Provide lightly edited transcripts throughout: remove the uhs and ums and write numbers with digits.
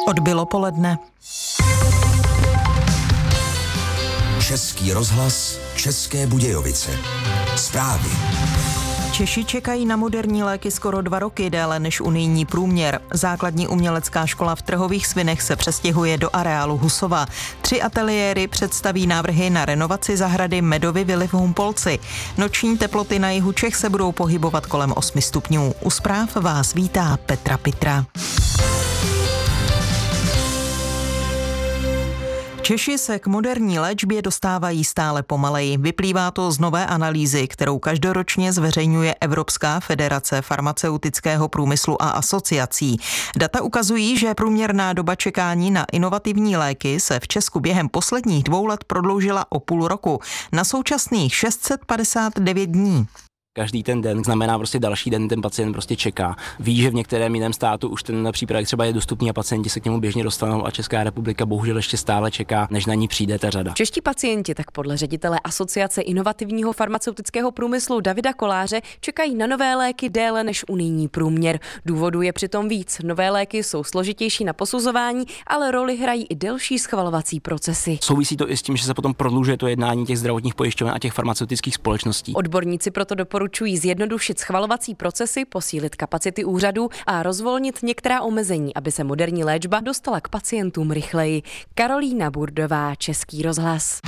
Odbylo poledne. Český rozhlas, České Budějovice. Zprávy. Češi čekají na moderní léky skoro 2 roky déle než unijní průměr. Základní umělecká škola v Trhových Svinech se přestěhuje do areálu Husova. 3 ateliéry představí návrhy na renovaci zahrady Medovy vily v Humpolci. Noční teploty na jihu Čech se budou pohybovat kolem 8 stupňů. U zpráv vás vítá Petra Pitra. Češi se k moderní léčbě dostávají stále pomaleji. Vyplývá to z nové analýzy, kterou každoročně zveřejňuje Evropská federace farmaceutického průmyslu a asociací. Data ukazují, že průměrná doba čekání na inovativní léky se v Česku během posledních 2 let prodloužila o půl roku na současných 659 dní. Každý ten den znamená prostě další den, ten pacient prostě čeká. Ví, že v některém jiném státu už ten přípravek třeba je dostupný a pacienti se k němu běžně dostanou a Česká republika bohužel ještě stále čeká, než na ní přijde ta řada. Čeští pacienti tak podle ředitele Asociace inovativního farmaceutického průmyslu Davida Koláře čekají na nové léky déle než unijní průměr. Důvodů je přitom víc. Nové léky jsou složitější na posuzování, ale roli hrají i delší schvalovací procesy. Souvisí to i s tím, že se potom prodlužuje to jednání těch zdravotních pojišťoven a těch farmaceutických společností. Odborníci proto doporučují zjednodušit schvalovací procesy, posílit kapacity úřadů a rozvolnit některá omezení, aby se moderní léčba dostala k pacientům rychleji. Karolína Burdová, Český rozhlas.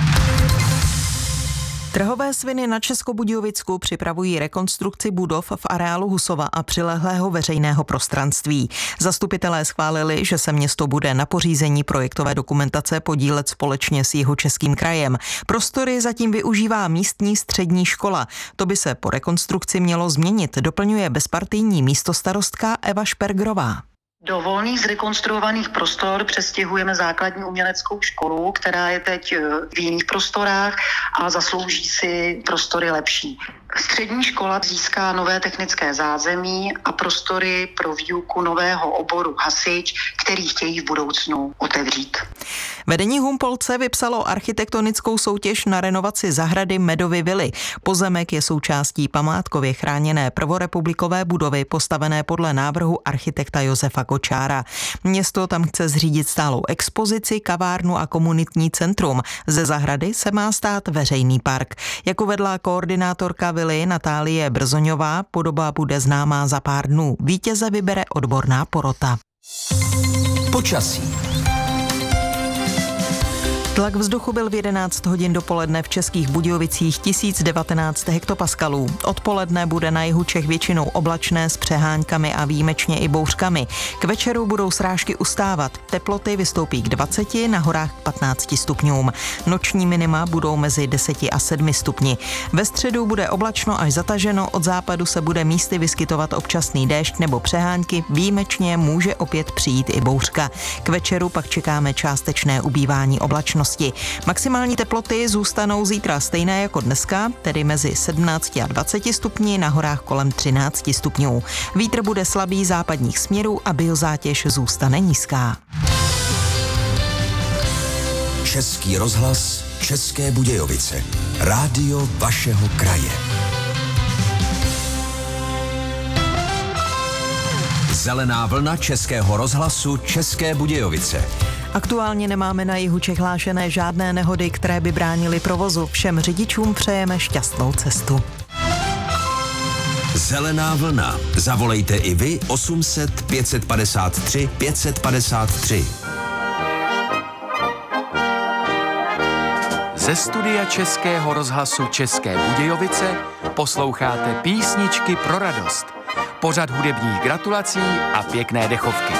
Trhové Sviny na Českobudějovicku připravují rekonstrukci budov v areálu Husova a přilehlého veřejného prostranství. Zastupitelé schválili, že se město bude na pořízení projektové dokumentace podílet společně s Jihočeským krajem. Prostory zatím využívá místní střední škola. To by se po rekonstrukci mělo změnit, doplňuje bezpartijní místostarostka Eva Špergrová. Do volných zrekonstruovaných prostor přestěhujeme základní uměleckou školu, která je teď v jiných prostorách a zaslouží si prostory lepší. Střední škola získá nové technické zázemí a prostory pro výuku nového oboru hasič, který chtějí v budoucnu otevřít. Vedení Humpolce vypsalo architektonickou soutěž na renovaci zahrady Medovy vily. Pozemek je součástí památkově chráněné prvorepublikové budovy postavené podle návrhu architekta Josefa Kočára. Město tam chce zřídit stálou expozici, kavárnu a komunitní centrum. Ze zahrady se má stát veřejný park. Jak uvedla koordinátorka vily Natálie Brzoňová, podoba bude známá za pár dnů. Vítěze vybere odborná porota. Počasí. Tlak vzduchu byl v 11 hodin dopoledne v Českých Budějovicích 1019 hektopaskalů. Odpoledne bude na jihu Čech většinou oblačné s přeháňkami a výjimečně i bouřkami. K večeru budou srážky ustávat. Teploty vystoupí k 20, na horách k 15 stupňům. Noční minima budou mezi 10 a 7 stupni. Ve středu bude oblačno až zataženo, od západu se bude místy vyskytovat občasný déšť nebo přehánky, výjimečně může opět přijít i bouřka. K večeru pak čekáme částečné ubývání oblačnosti. Maximální teploty zůstanou zítra stejné jako dneska, tedy mezi 17 a 20 stupni, na horách kolem 13 stupňů. Vítr bude slabý západních směrů a biozátěž zůstane nízká. Český rozhlas, České Budějovice. Rádio vašeho kraje. Zelená vlna Českého rozhlasu, České Budějovice. Aktuálně nemáme na jihu Čech hlášené žádné nehody, které by bránily provozu. Všem řidičům přejeme šťastnou cestu. Zelená vlna. Zavolejte i vy 800 553 553. Ze studia Českého rozhlasu České Budějovice posloucháte Písničky pro radost. Pořad hudebních gratulací a pěkné dechovky.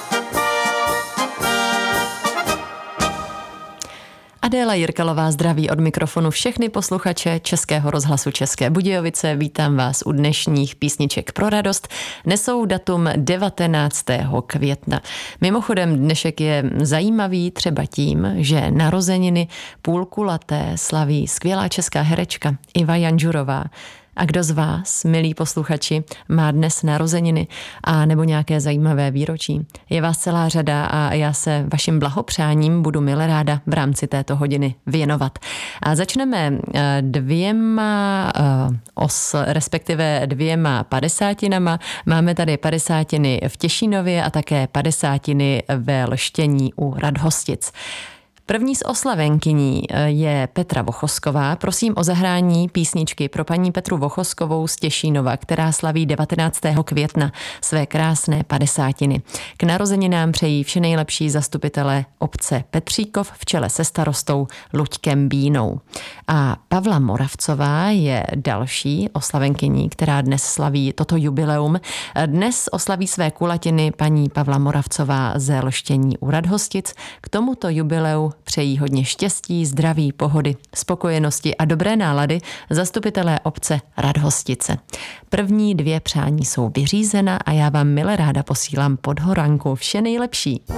Adéla Jirkalová zdraví od mikrofonu všechny posluchače Českého rozhlasu České Budějovice. Vítám vás u dnešních písniček pro radost. Nesou datum 19. května. Mimochodem dnešek je zajímavý třeba tím, že narozeniny půlkulaté slaví skvělá česká herečka Iva Janžurová. A kdo z vás, milí posluchači, má dnes narozeniny a nebo nějaké zajímavé výročí? Je vás celá řada a já se vašim blahopřáním budu mile ráda v rámci této hodiny věnovat. A začneme dvěma padesátinama. Máme tady padesátiny v Těšínově a také padesátiny ve Lštění u Radhostic. První z oslavenkyní je Petra Vochosková. Prosím o zahrání písničky pro paní Petru Vochoskovou z Těšínova, která slaví 19. května své krásné padesátiny. K narozeninám přejí vše nejlepší zastupitelé obce Petříkov v čele se starostou Luďkem Bínou. A Pavla Moravcová je další oslavenkyní, která dnes slaví toto jubileum. Dnes oslaví své kulatiny paní Pavla Moravcová ze Lštění u Radhostic. K tomuto jubileu přejí hodně štěstí, zdraví, pohody, spokojenosti a dobré nálady zastupitelé obce Radhostice. První dvě přání jsou vyřízena a já vám mile ráda posílám podhoranku. Vše nejlepší.